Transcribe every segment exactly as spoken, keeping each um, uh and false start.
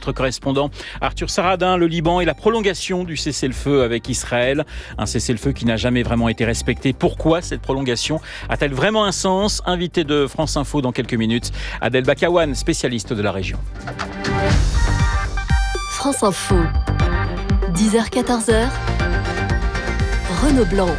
notre correspondant Arthur Saradin, le Liban et la prolongation du cessez-le-feu avec Israël. Un cessez-le-feu qui n'a jamais vraiment été respecté. Pourquoi cette prolongation a-t-elle vraiment un sens ? Invité de France Info dans quelques minutes, Adel Bakawan, spécialiste de la région. France Info, dix heures quatorze heures, Renaud Blanc.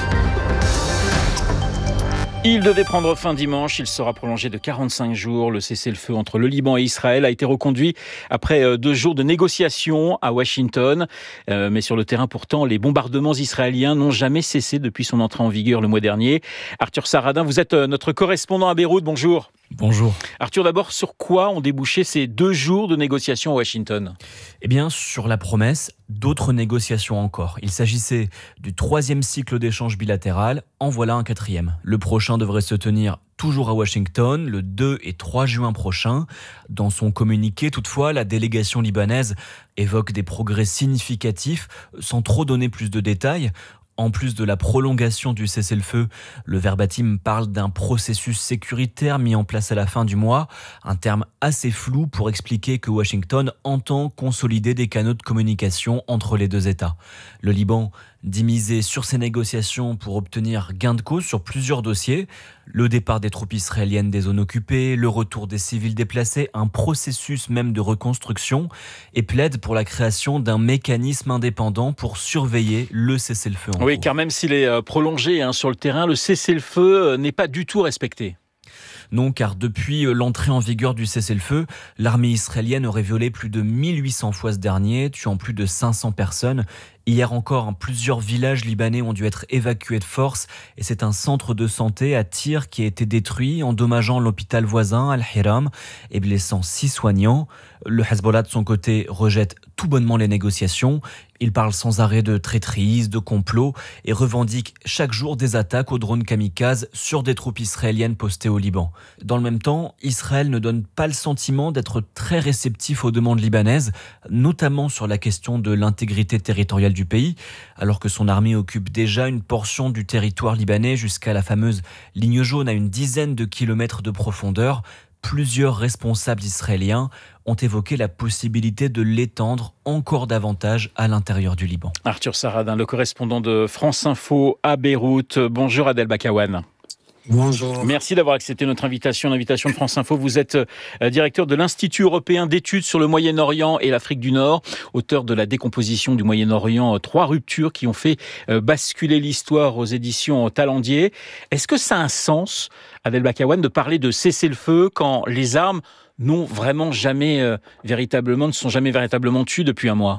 Il devait prendre fin dimanche, il sera prolongé de quarante-cinq jours. Le cessez-le-feu entre le Liban et Israël a été reconduit après deux jours de négociations à Washington. Euh, mais sur le terrain, pourtant, les bombardements israéliens n'ont jamais cessé depuis son entrée en vigueur le mois dernier. Arthur Saradin, vous êtes notre correspondant à Beyrouth. Bonjour. Bonjour. Arthur, d'abord, sur quoi ont débouché ces deux jours de négociations à Washington ? Eh bien, sur la promesse d'autres négociations encore. Il s'agissait du troisième cycle d'échanges bilatéral. En voilà un quatrième. Le prochain devrait se tenir toujours à Washington, le deux et trois juin prochain. Dans son communiqué, toutefois, la délégation libanaise évoque des progrès significatifs, sans trop donner plus de détails. En plus de la prolongation du cessez-le-feu, le verbatim parle d'un processus sécuritaire mis en place à la fin du mois, un terme assez flou pour expliquer que Washington entend consolider des canaux de communication entre les deux États. Le Liban dit miser sur ces négociations pour obtenir gain de cause sur plusieurs dossiers. Le départ des troupes israéliennes des zones occupées, le retour des civils déplacés, un processus même de reconstruction, et plaide pour la création d'un mécanisme indépendant pour surveiller le cessez-le-feu en Oui, cours. car même s'il est prolongé hein, sur le terrain, le cessez-le-feu n'est pas du tout respecté. Non, car depuis l'entrée en vigueur du cessez-le-feu, l'armée israélienne aurait violé plus de mille huit cents fois ce dernier, tuant plus de cinq cents personnes. Hier encore, plusieurs villages libanais ont dû être évacués de force et c'est un centre de santé à Tyr qui a été détruit, endommageant l'hôpital voisin Al-Hiram et blessant six soignants. Le Hezbollah, de son côté, rejette tout bonnement les négociations. Il parle sans arrêt de traîtrise, de complot et revendique chaque jour des attaques aux drones kamikazes sur des troupes israéliennes postées au Liban. Dans le même temps, Israël ne donne pas le sentiment d'être très réceptif aux demandes libanaises, notamment sur la question de l'intégrité territoriale du pays, alors que son armée occupe déjà une portion du territoire libanais jusqu'à la fameuse ligne jaune à une dizaine de kilomètres de profondeur. Plusieurs responsables israéliens ont évoqué la possibilité de l'étendre encore davantage à l'intérieur du Liban. Arthur Saradin, le correspondant de France Info à Beyrouth. Bonjour Adel Bakawan. Bonjour. Merci d'avoir accepté notre invitation, l'invitation de France Info. Vous êtes directeur de l'Institut européen d'études sur le Moyen-Orient et l'Afrique du Nord, auteur de la décomposition du Moyen-Orient, trois ruptures qui ont fait basculer l'histoire aux éditions Talendier. Est-ce que ça a un sens, Adel Bakawan, de parler de cessez-le-feu quand les armes n'ont vraiment jamais euh, véritablement, ne sont jamais véritablement tuées depuis un mois ?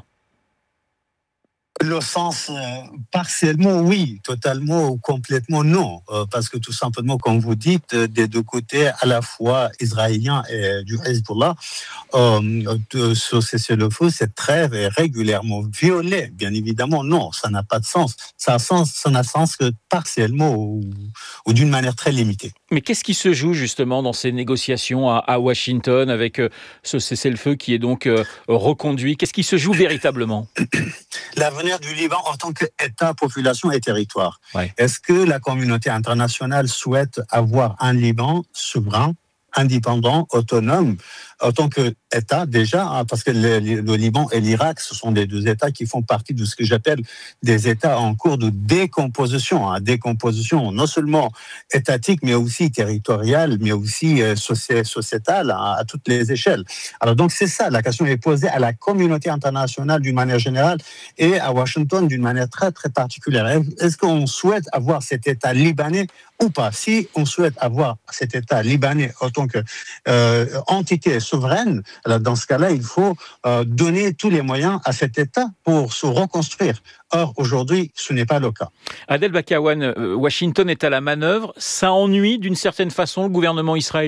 Le sens, euh, partiellement oui, totalement ou complètement non. Euh, parce que tout simplement, comme vous dites, des deux côtés, à la fois israéliens et du Hezbollah, euh, ce cessez-le-feu, c'est très régulièrement violé. Bien évidemment, non, ça n'a pas de sens. Ça, a sens, ça n'a sens que partiellement ou, ou d'une manière très limitée. Mais qu'est-ce qui se joue justement dans ces négociations à, à Washington avec euh, ce cessez-le-feu qui est donc euh, reconduit ? Qu'est-ce qui se joue véritablement ? L'avenir du Liban en tant qu'État, population et territoire. Ouais. Est-ce que la communauté internationale souhaite avoir un Liban souverain, indépendant, autonome, en tant qu'État déjà, parce que le, le Liban et l'Irak, ce sont des deux États qui font partie de ce que j'appelle des États en cours de décomposition, hein, décomposition non seulement étatique, mais aussi territoriale, mais aussi euh, soci- sociétale, hein, à toutes les échelles. Alors donc c'est ça, la question est posée à la communauté internationale d'une manière générale et à Washington d'une manière très très particulière. Est-ce qu'on souhaite avoir cet État libanais ou pas ? Si on souhaite avoir cet État libanais en tant qu'entité euh, souveraine, alors dans ce cas-là, il faut euh, donner tous les moyens à cet État pour se reconstruire. Or, aujourd'hui, ce n'est pas le cas. Adel Bakawan, euh, Washington est à la manœuvre. Ça ennuie d'une certaine façon le gouvernement israélien ?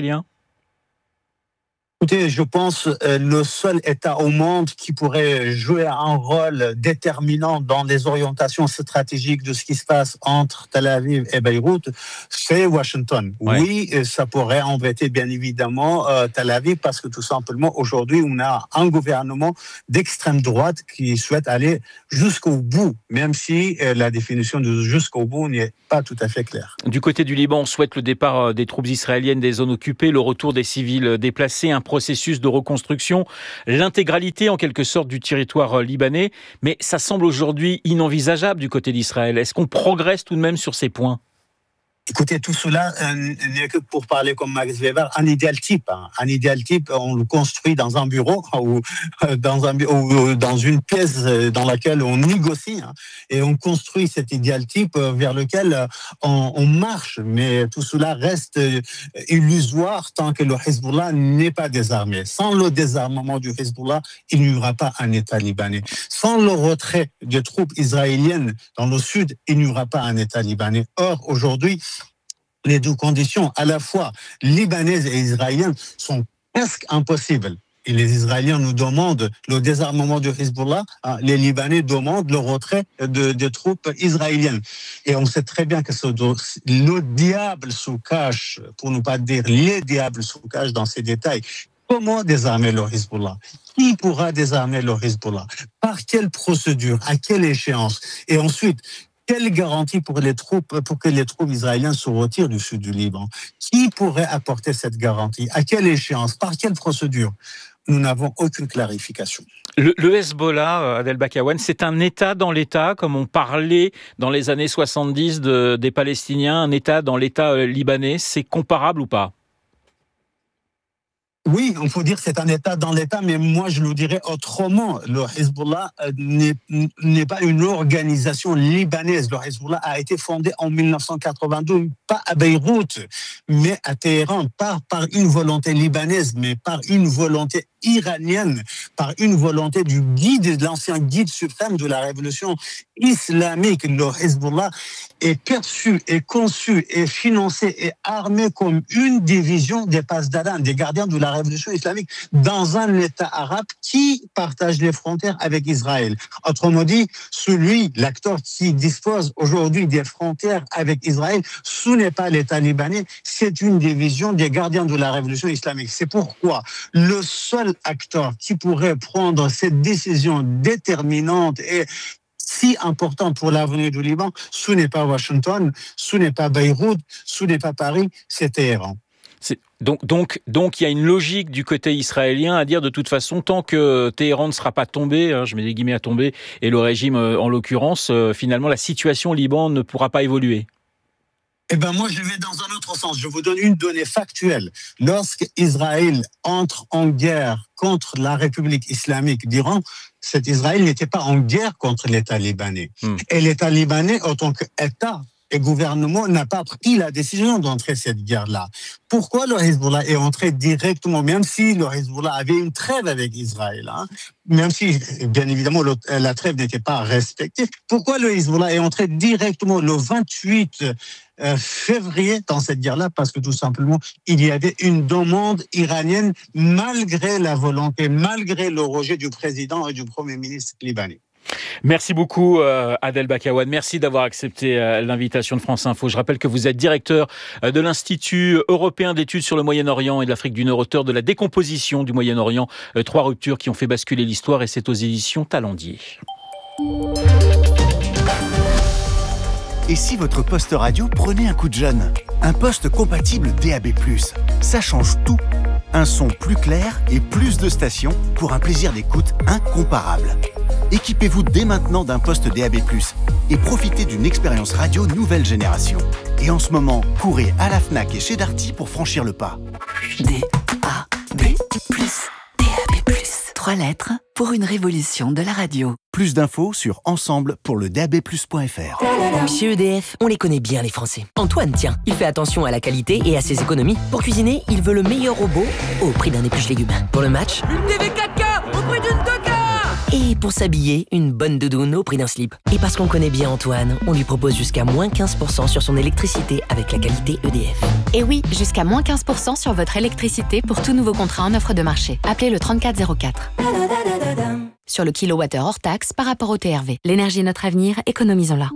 Écoutez, je pense euh, le seul État au monde qui pourrait jouer un rôle déterminant dans les orientations stratégiques de ce qui se passe entre Tel Aviv et Beyrouth, c'est Washington. Ouais. Oui, ça pourrait embêter bien évidemment euh, Tel Aviv parce que tout simplement aujourd'hui on a un gouvernement d'extrême droite qui souhaite aller jusqu'au bout, même si euh, la définition de jusqu'au bout n'est pas tout à fait claire. Du côté du Liban, on souhaite le départ des troupes israéliennes des zones occupées, le retour des civils déplacés, un processus de reconstruction, l'intégralité en quelque sorte du territoire libanais. Mais ça semble aujourd'hui inenvisageable du côté d'Israël. Est-ce qu'on progresse tout de même sur ces points ? Écoutez, tout cela euh, n'est que pour parler comme Max Weber, un idéal type. Hein. Un idéal type, on le construit dans un bureau ou euh, dans, un, ou dans une pièce dans laquelle on négocie hein, et on construit cet idéal type vers lequel on, on marche. Mais tout cela reste illusoire tant que le Hezbollah n'est pas désarmé. Sans le désarmement du Hezbollah, il n'y aura pas un État libanais. Sans le retrait des troupes israéliennes dans le sud, il n'y aura pas un État libanais. Or, aujourd'hui, les deux conditions, à la fois libanaises et israéliennes, sont presque impossibles. Et les Israéliens nous demandent le désarmement du Hezbollah, hein, les Libanais demandent le retrait de, de troupes israéliennes. Et on sait très bien que ce, le diable se cache, pour ne pas dire les diables se cachent dans ces détails. Comment désarmer le Hezbollah ? Qui pourra désarmer le Hezbollah ? Par quelle procédure ? À quelle échéance ? Et ensuite, quelle garantie pour les troupes, pour que les troupes israéliennes se retirent du sud du Liban ? Qui pourrait apporter cette garantie ? À quelle échéance ? Par quelle procédure ? Nous n'avons aucune clarification. Le, le Hezbollah, Adel Bakawan, c'est un État dans l'État, comme on parlait dans les années soixante-dix de, des Palestiniens, un État dans l'État libanais. C'est comparable ou pas ? Oui, on peut dire que c'est un État dans l'État, mais moi je le dirais autrement. Le Hezbollah n'est, n'est pas une organisation libanaise. Le Hezbollah a été fondé en dix-neuf cent quatre-vingt-deux, pas à Beyrouth, mais à Téhéran, pas par une volonté libanaise, mais par une volonté iranienne, par une volonté du guide, de l'ancien guide suprême de la révolution islamique. Le Hezbollah est perçu, est conçu, est financé, est armé comme une division des Pasdaran, des gardiens de la révolution islamique, dans un État arabe qui partage les frontières avec Israël. Autrement dit, celui, l'acteur qui dispose aujourd'hui des frontières avec Israël, ce n'est pas l'État libanais, c'est une division des gardiens de la révolution islamique. C'est pourquoi le seul acteur qui pourrait prendre cette décision déterminante et si important pour l'avenir du Liban, ce n'est pas Washington, ce n'est pas Beyrouth, ce n'est pas Paris, c'est Téhéran. C'est, donc, donc, donc, il y a une logique du côté israélien à dire de toute façon, tant que Téhéran ne sera pas tombé, hein, je mets des guillemets à tomber, et le régime en l'occurrence, euh, finalement, la situation au Liban ne pourra pas évoluer. Eh bien, moi, je vais dans un autre sens. Je vous donne une donnée factuelle. Lorsque Israël entre en guerre contre la République islamique d'Iran, cet Israël n'était pas en guerre contre l'État libanais. Mmh. Et l'État libanais, en tant qu'État et gouvernement, n'a pas pris la décision d'entrer cette guerre-là. Pourquoi le Hezbollah est entré directement, même si le Hezbollah avait une trêve avec Israël, hein, même si, bien évidemment, le, la trêve n'était pas respectée, pourquoi le Hezbollah est entré directement le vingt-huit février dans cette guerre-là? Parce que tout simplement, il y avait une demande iranienne malgré la volonté, malgré le rejet du président et du premier ministre libanais. Merci beaucoup euh, Adel Bakawan, merci d'avoir accepté euh, l'invitation de France Info. Je rappelle que vous êtes directeur euh, de l'Institut européen d'études sur le Moyen-Orient et de l'Afrique du Nord, auteur de La décomposition du Moyen-Orient, euh, trois ruptures qui ont fait basculer l'histoire, et c'est aux éditions Talendier. Et si votre poste radio prenait un coup de jeune? Un poste compatible D A B plus, ça change tout. Un son plus clair et plus de stations pour un plaisir d'écoute incomparable. Équipez-vous dès maintenant d'un poste D A B plus, et profitez d'une expérience radio nouvelle génération. Et en ce moment, courez à la Fnac et chez Darty pour franchir le pas. D A B plus, D A B plus. Trois lettres pour une révolution de la radio. Plus d'infos sur ensemble pour le D A B plus point F R. Chez E D F, on les connaît bien les Français. Antoine, tiens, il fait attention à la qualité et à ses économies. Pour cuisiner, il veut le meilleur robot au prix d'un épluche légumes. Pour le match, une T V quatre K au prix d'une deux K. Et pour s'habiller, une bonne doudoune au prix d'un slip. Et parce qu'on connaît bien Antoine, on lui propose jusqu'à moins quinze pour cent sur son électricité avec la qualité E D F. Et oui, jusqu'à moins quinze pour cent sur votre électricité pour tout nouveau contrat en offre de marché. Appelez le trente-quatre zéro quatre. Sur le kilowattheure hors taxe par rapport au T R V. L'énergie est notre avenir, économisons-la.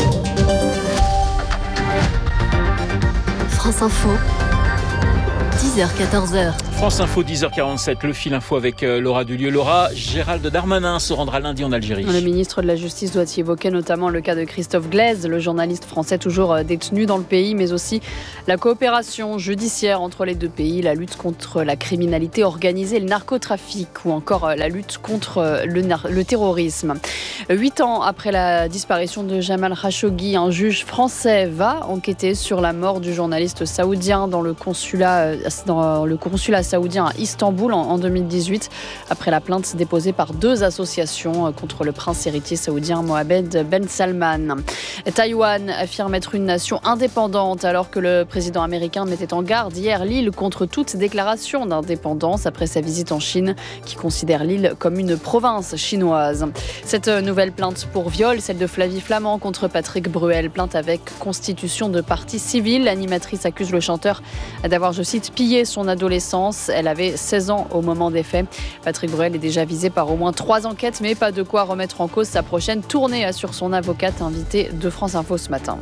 France Info, dix dix heures quatorze heures. France Info, dix heures quarante-sept, le fil info avec Laura Dulieu. Laura, Gérald Darmanin se rendra lundi en Algérie. Le ministre de la Justice doit y évoquer notamment le cas de Christophe Glaise, le journaliste français toujours détenu dans le pays, mais aussi la coopération judiciaire entre les deux pays, la lutte contre la criminalité organisée, le narcotrafic ou encore la lutte contre le, nar- le terrorisme. Huit ans après la disparition de Jamal Khashoggi, un juge français va enquêter sur la mort du journaliste saoudien dans le consulat, dans le consulat saoudien à Istanbul en, en deux mille dix-huit, après la plainte déposée par deux associations contre le prince héritier saoudien Mohammed Ben Salman. Taïwan affirme être une nation indépendante alors que le président américain mettait en garde hier l'île contre toute déclaration d'indépendance après sa visite en Chine, qui considère l'île comme une province chinoise. Cette nouvelle plainte pour viol, celle de Flavie Flament contre Patrick Bruel, plainte avec constitution de partie civile. L'animatrice accuse le chanteur d'avoir, je cite, pillé son adolescence. Elle avait seize ans au moment des faits. Patrick Bruel est déjà visé par au moins trois enquêtes, mais pas de quoi remettre en cause sa prochaine tournée, assure son avocate invitée de France Info ce matin.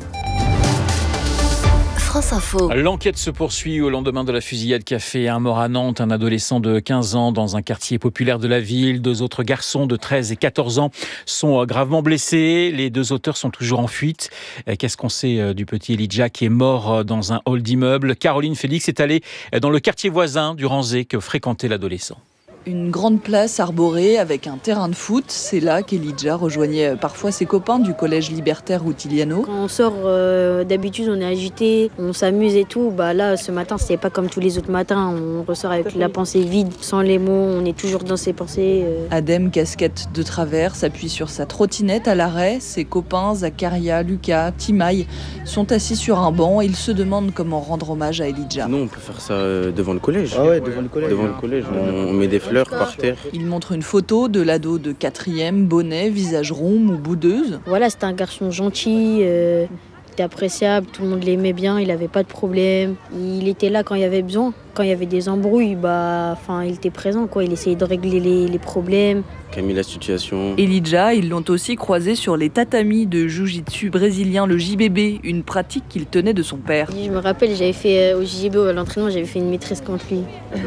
France Info. L'enquête se poursuit au lendemain de la fusillade qui a fait un mort à Nantes, un adolescent de quinze ans dans un quartier populaire de la ville. Deux autres garçons de treize et quatorze ans sont gravement blessés. Les deux auteurs sont toujours en fuite. Qu'est-ce qu'on sait du petit Elijah qui est mort dans un hall d'immeuble ? Caroline Félix est allée dans le quartier voisin du Ranzé que fréquentait l'adolescent. Une grande place arborée avec un terrain de foot, c'est là qu'Elijah rejoignait parfois ses copains du collège libertaire Routiliano. Quand on sort, euh, d'habitude on est agité, on s'amuse et tout. Bah là, ce matin, c'était pas comme tous les autres matins. On ressort avec la pensée vide, sans les mots, on est toujours dans ses pensées. Euh. Adem, casquette de travers, s'appuie sur sa trottinette à l'arrêt. Ses copains, Zakaria, Lucas, Timaï, sont assis sur un banc et ils se demandent comment rendre hommage à Elijah. Non, on peut faire ça devant le collège. Ah ouais, devant le collège. Devant le collège, on, on met des fleurs par terre. Il montre une photo de l'ado de quatrième, bonnet, visage rond ou boudeuse. Voilà, c'était un garçon gentil, euh, il était appréciable, tout le monde l'aimait bien, il n'avait pas de problème. Il était là quand il y avait besoin, quand il y avait des embrouilles, bah, enfin, il était présent, quoi. Il essayait de régler les, les problèmes. Camille, la situation. Elijah, ils l'ont aussi croisé sur les tatamis de jiu-jitsu brésilien, le J B B, une pratique qu'il tenait de son père. Je me rappelle, j'avais fait au J B B, à l'entraînement, j'avais fait une maîtresse contre lui.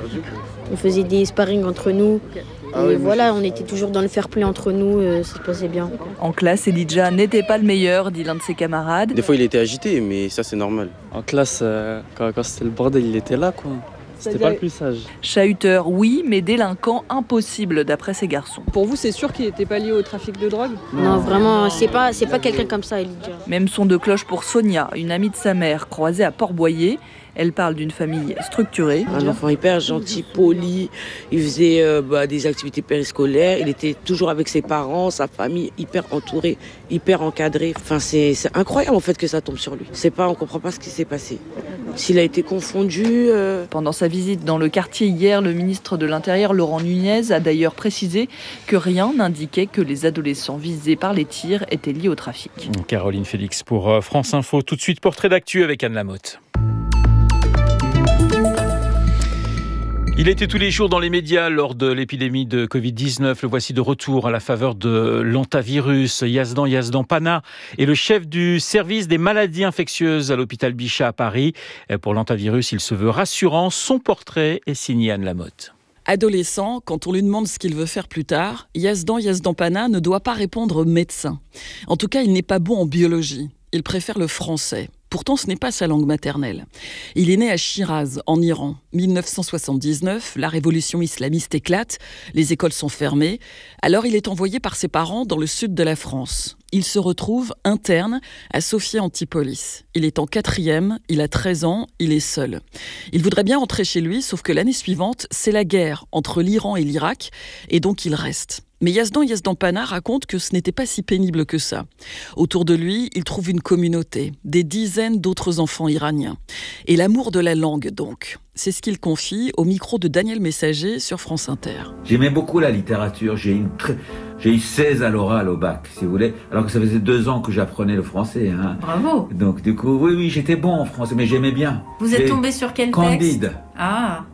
On faisait des sparring entre nous. Ah et oui, voilà, on était toujours dans le fair play entre nous, euh, ça se passait bien. En classe, Elijah n'était pas le meilleur, dit l'un de ses camarades. Des fois, il était agité, mais ça, c'est normal. En classe, euh, quand, quand c'était le bordel, il était là, quoi. C'était pas le plus sage. Chahuteur, oui, mais délinquant, impossible, d'après ces garçons. Pour vous, c'est sûr qu'il n'était pas lié au trafic de drogue ? Non, non vraiment, c'est pas, c'est pas quelqu'un comme ça, Elijah. Même son de cloche pour Sonia, une amie de sa mère, croisée à Port-Boyer. Elle parle d'une famille structurée. Un enfant hyper gentil, poli, il faisait euh, bah, des activités périscolaires, il était toujours avec ses parents, sa famille, hyper entourée, hyper encadrée. Enfin, c'est, c'est incroyable en fait que ça tombe sur lui. C'est pas, on comprend pas ce qui s'est passé. S'il a été confondu... Euh... Pendant sa visite dans le quartier hier, le ministre de l'Intérieur, Laurent Nunez, a d'ailleurs précisé que rien n'indiquait que les adolescents visés par les tirs étaient liés au trafic. Caroline Félix pour France Info. Tout de suite, portrait d'actu avec Anne Lamotte. Il était tous les jours dans les médias lors de l'épidémie de covid dix-neuf. Le voici de retour à la faveur de l'antavirus. Yazdan Yazdan Pana est le chef du service des maladies infectieuses à l'hôpital Bichat à Paris. Pour l'antavirus, il se veut rassurant. Son portrait est signé Anne Lamotte. Adolescent, quand on lui demande ce qu'il veut faire plus tard, Yazdan Yazdan Pana ne doit pas répondre médecin. En tout cas, il n'est pas bon en biologie. Il préfère le français. Pourtant, ce n'est pas sa langue maternelle. Il est né à Shiraz, en Iran. dix-neuf cent soixante-dix-neuf, la révolution islamiste éclate, les écoles sont fermées. Alors, il est envoyé par ses parents dans le sud de la France. Il se retrouve interne à Sophia Antipolis. Il est en quatrième, il a treize ans, il est seul. Il voudrait bien rentrer chez lui, sauf que l'année suivante, c'est la guerre entre l'Iran et l'Irak, et donc il reste. Mais Yazdan Yazdan Pana raconte que ce n'était pas si pénible que ça. Autour de lui, il trouve une communauté, des dizaines d'autres enfants iraniens. Et l'amour de la langue, donc. C'est ce qu'il confie au micro de Daniel Messager sur France Inter. J'aimais beaucoup la littérature. J'ai eu, très... J'ai eu seize à l'oral au bac, si vous voulez. Alors que ça faisait deux ans que j'apprenais le français. Hein. Bravo. Donc du coup, oui, oui, j'étais bon en français, mais j'aimais bien. Vous êtes tombé sur quel Candide. texte ?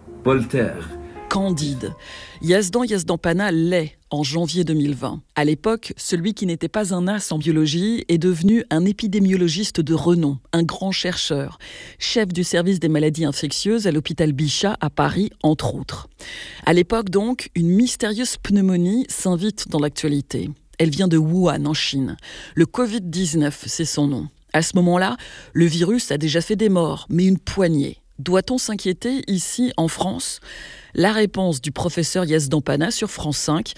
Ah. Voltaire. Candide. Yazdan Yazdan Pana l'est en janvier deux mille vingt. À l'époque, celui qui n'était pas un as en biologie est devenu un épidémiologiste de renom, un grand chercheur, chef du service des maladies infectieuses à l'hôpital Bichat à Paris, entre autres. À l'époque donc, une mystérieuse pneumonie s'invite dans l'actualité. Elle vient de Wuhan, en Chine. Le covid dix-neuf, c'est son nom. À ce moment-là, le virus a déjà fait des morts, mais une poignée. Doit-on s'inquiéter ici, en France ? La réponse du professeur Yazdan Pana sur France cinq,